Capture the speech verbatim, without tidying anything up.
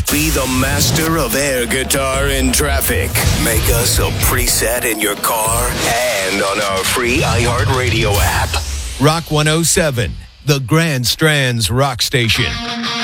Be the master of air guitar in traffic. Make us a preset in your car and on our free iHeartRadio app. Rock one oh seven, the Grand Strands Rock Station.